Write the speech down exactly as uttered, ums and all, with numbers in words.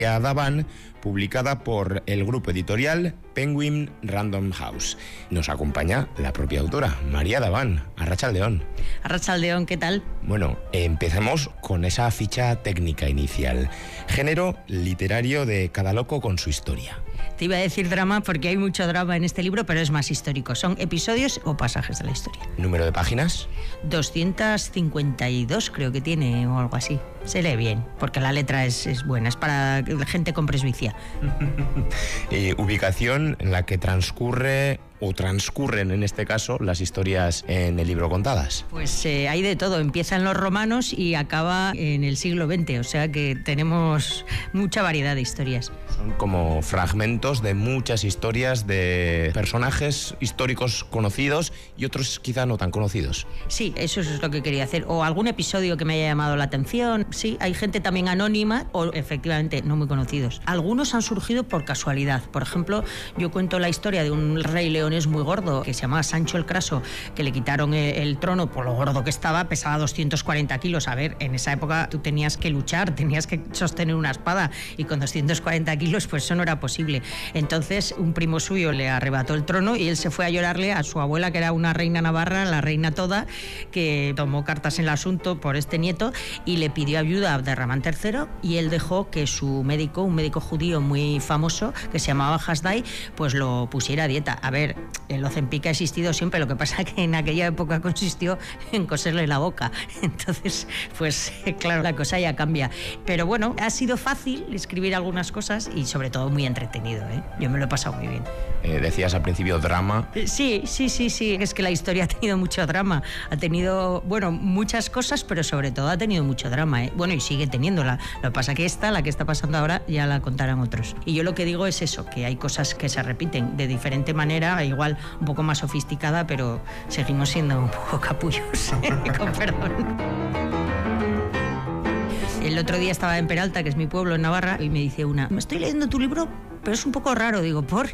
Davant, publicada por el grupo editorial Penguin Random House. Nos acompaña la propia autora, María Davant. Arratsaldeon. Arratsaldeon, ¿qué tal? Bueno, empecemos con esa ficha técnica inicial. Género literario de Cada loco con su historia. Te iba a decir drama porque hay mucho drama en este libro, pero es más histórico. Son episodios o pasajes de la historia. ¿Número de páginas? doscientas cincuenta y dos creo que tiene o algo así. Se lee bien, porque la letra es, es buena, es para gente con presbicia. eh, ubicación en la que transcurre o transcurren en este caso las historias en el libro contadas. Pues eh, hay de todo, empieza en los romanos y acaba en el siglo veinte, o sea que tenemos mucha variedad de historias. Son como fragmentos de muchas historias de personajes históricos conocidos y otros quizá no tan conocidos. Sí, eso es lo que quería hacer, o algún episodio que me haya llamado la atención. Sí, hay gente también anónima o efectivamente no muy conocidos. Algunos han surgido por casualidad. Por ejemplo, yo cuento la historia de un rey leonés muy gordo que se llamaba Sancho el Craso, que le quitaron el trono por lo gordo que estaba, pesaba doscientos cuarenta kilos. A ver, en esa época tú tenías que luchar, tenías que sostener una espada y con doscientos cuarenta kilos pues eso no era posible. Entonces un primo suyo le arrebató el trono y él se fue a llorarle a su abuela, que era una reina navarra, la reina toda, que tomó cartas en el asunto por este nieto y le pidió ayuda a Abderramán tercero, y él dejó que su médico, un médico judío muy famoso que se llamaba Hasdai, pues lo pusiera a dieta. A ver, el Ozempic ha existido siempre, lo que pasa que en aquella época consistió en coserle la boca. Entonces, pues claro, la cosa ya cambia. Pero bueno, ha sido fácil escribir algunas cosas y sobre todo muy entretenido, ¿eh? Yo me lo he pasado muy bien. Eh, decías al principio drama. Sí, sí, sí, sí. Es que la historia ha tenido mucho drama. Ha tenido, bueno, muchas cosas, pero sobre todo ha tenido mucho drama, ¿eh? Bueno, y sigue teniéndola. Lo que pasa que esta, la que está pasando ahora, ya la contarán otros. Y yo lo que digo es eso, que hay cosas que se repiten de diferente manera, igual un poco más sofisticada, pero seguimos siendo un poco capullos, con perdón. El otro día estaba en Peralta, que es mi pueblo, en Navarra, y me dice una: me estoy leyendo tu libro, pero es un poco raro. Digo, ¿por?